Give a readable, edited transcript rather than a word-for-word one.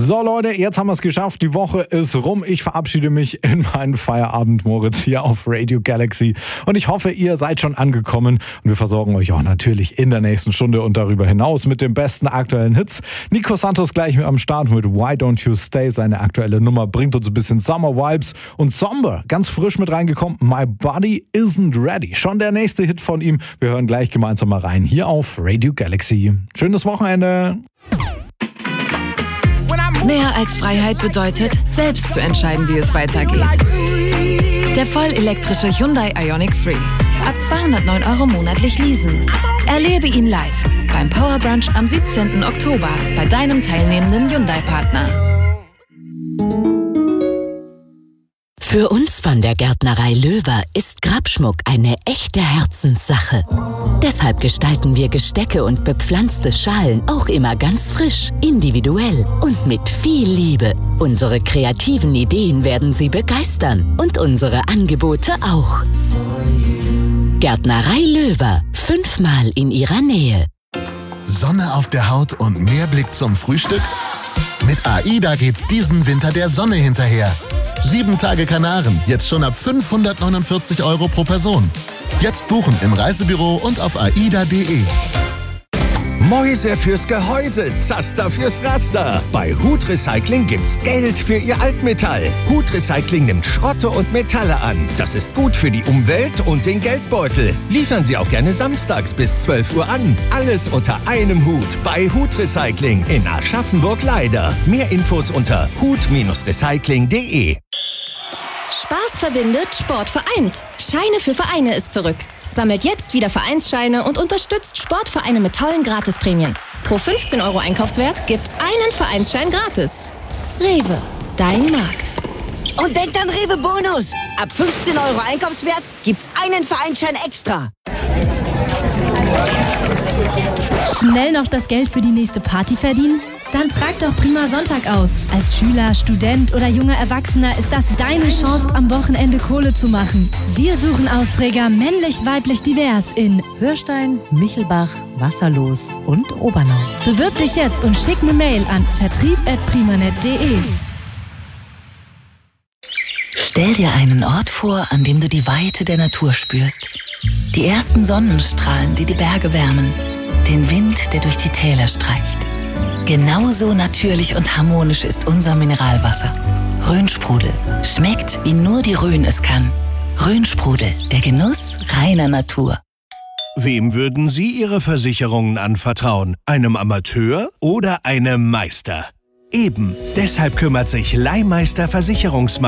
So Leute, jetzt haben wir es geschafft. Die Woche ist rum. Ich verabschiede mich in meinen Feierabend, Moritz, hier auf Radio Galaxy. Und ich hoffe, ihr seid schon angekommen. Und wir versorgen euch auch natürlich in der nächsten Stunde und darüber hinaus mit den besten aktuellen Hits. Nico Santos gleich mit am Start mit Why Don't You Stay. Seine aktuelle Nummer bringt uns ein bisschen Summer Vibes. Und Somber, ganz frisch mit reingekommen. My Body Isn't Ready. Schon der nächste Hit von ihm. Wir hören gleich gemeinsam mal rein hier auf Radio Galaxy. Schönes Wochenende. Mehr als Freiheit bedeutet, selbst zu entscheiden, wie es weitergeht. Der vollelektrische Hyundai Ioniq 3. Ab 209 € monatlich leasen. Erlebe ihn live beim Power Brunch am 17. Oktober bei deinem teilnehmenden Hyundai-Partner. Für uns von der Gärtnerei Löwer ist Grabschmuck eine echte Herzenssache. Deshalb gestalten wir Gestecke und bepflanzte Schalen auch immer ganz frisch, individuell und mit viel Liebe. Unsere kreativen Ideen werden Sie begeistern und unsere Angebote auch. Gärtnerei Löwer, 5-mal in Ihrer Nähe. Sonne auf der Haut und mehr Blick zum Frühstück? Mit AIDA geht's diesen Winter der Sonne hinterher. 7 Tage Kanaren, jetzt schon ab 549 € pro Person. Jetzt buchen im Reisebüro und auf aida.de. Mäuse fürs Gehäuse, Zaster fürs Raster. Bei Hut Recycling gibt's Geld für Ihr Altmetall. Hut Recycling nimmt Schrotte und Metalle an. Das ist gut für die Umwelt und den Geldbeutel. Liefern Sie auch gerne samstags bis 12 Uhr an. Alles unter einem Hut bei Hut Recycling in Aschaffenburg-Leider. Mehr Infos unter hut-recycling.de. Spaß verbindet, Sport vereint. Scheine für Vereine ist zurück. Sammelt jetzt wieder Vereinsscheine und unterstützt Sportvereine mit tollen Gratisprämien. Pro 15 € Einkaufswert gibt's einen Vereinsschein gratis. Rewe, dein Markt. Und denkt an Rewe Bonus. Ab 15 € Einkaufswert gibt's einen Vereinsschein extra. Schnell noch das Geld für die nächste Party verdienen? Dann trag doch Prima Sonntag aus. Als Schüler, Student oder junger Erwachsener ist das deine Chance, am Wochenende Kohle zu machen. Wir suchen Austräger männlich, weiblich, divers in Hörstein, Michelbach, Wasserlos und Obernau. Bewirb dich jetzt und schick eine Mail an vertrieb@primanet.de. Stell dir einen Ort vor, an dem du die Weite der Natur spürst. Die ersten Sonnenstrahlen, die die Berge wärmen. Den Wind, der durch die Täler streicht. Genauso natürlich und harmonisch ist unser Mineralwasser. Rhönsprudel. Schmeckt, wie nur die Rhön es kann. Rhönsprudel, der Genuss reiner Natur. Wem würden Sie Ihre Versicherungen anvertrauen? Einem Amateur oder einem Meister? Eben, deshalb kümmert sich Leihmeister Versicherungsmakler